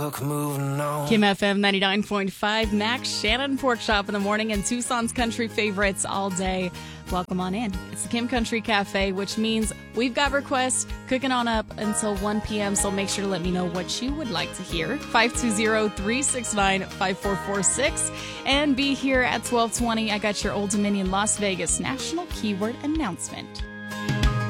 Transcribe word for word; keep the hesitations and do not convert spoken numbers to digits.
Kim F M ninety-nine point five, Max Shannon Pork Chop in the morning, and Tucson's country favorites all day. Welcome on in. It's the Kim Country Cafe, which means we've got requests cooking on up until one p.m., so make sure to let me know what you would like to hear. five two zero, three six nine, five four four six. And be here at twelve twenty. I got your Old Dominion Las Vegas National Keyword Announcement.